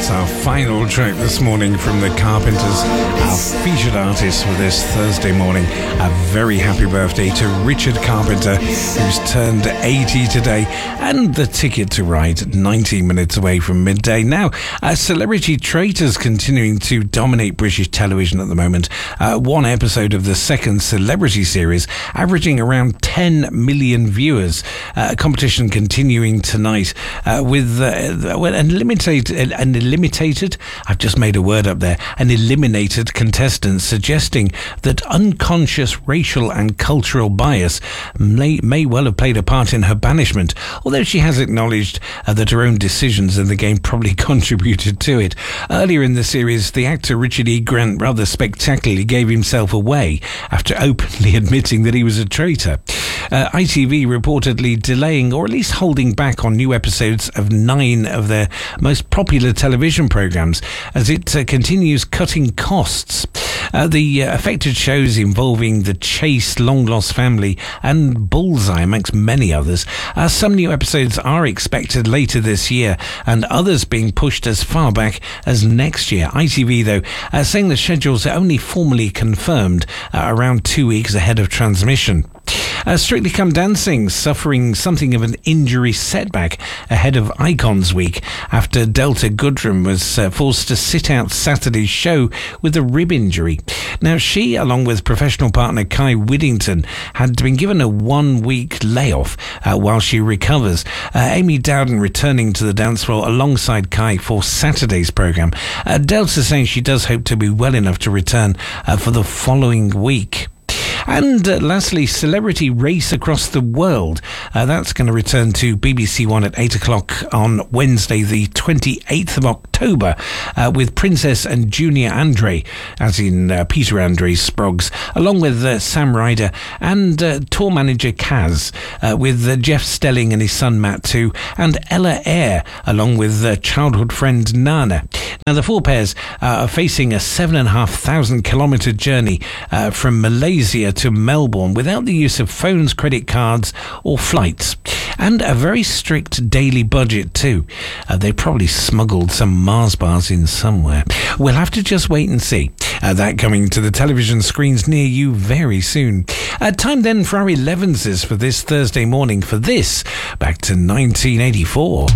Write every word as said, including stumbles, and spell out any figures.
That's our final track this morning from the Carpenters, our featured artist for this Thursday morning. A very happy birthday to Richard Carpenter, who's turned eighty today, and the ticket to ride nineteen minutes away from midday. Now, uh, Celebrity Traitors continuing to dominate British television at the moment. Uh, one episode of the second Celebrity series averaging around ten million viewers. Uh, competition continuing tonight uh, with uh, well, an eliminated, an eliminated, I've just made a word up there, an eliminated contestant, suggesting that unconscious racial and cultural bias may, may well have played a part in her banishment, although she has acknowledged uh, that her own decisions in the game probably contributed to it. Earlier in the series, the actor Richard E. Grant rather spectacularly gave himself away after openly admitting that he was a traitor. Uh, I T V reportedly delaying or at least holding back on new episodes of nine of their most popular television programmes as it uh, continues cutting costs. Uh, the uh, affected shows involving The Chase, Long Lost Family and Bullseye, amongst many others. Uh, some new episodes are expected later this year and others being pushed as far back as next year. I T V, though, uh, saying the schedules are only formally confirmed uh, around two weeks ahead of transmission. Uh, Strictly Come Dancing suffering something of an injury setback ahead of Icons Week after Delta Goodrem was uh, forced to sit out Saturday's show with a rib injury. Now, she, along with professional partner Kai Whittington, had been given a one-week layoff uh, while she recovers. Uh, Amy Dowden returning to the dance floor alongside Kai for Saturday's programme. Uh, Delta saying she does hope to be well enough to return uh, for the following week. And uh, lastly, Celebrity Race Across the World. Uh, that's going to return to B B C One at eight o'clock on Wednesday, the twenty-eighth of October, uh, with Princess and Junior Andre, as in uh, Peter Andre Sproggs, along with uh, Sam Ryder and uh, tour manager Kaz, uh, with uh, Jeff Stelling and his son Matt too, and Ella Eyre, along with uh, childhood friend Nana. Now, the four pairs uh, are facing a seven and a half thousand kilometre journey uh, from Malaysia to Melbourne without the use of phones, credit cards or flights, and a very strict daily budget too. Uh, they probably smuggled some Mars bars in somewhere. We'll have to just wait and see. Uh, that coming to the television screens near you very soon. Uh, time then for our elevenses for this Thursday morning. For this, back to nineteen eighty-four.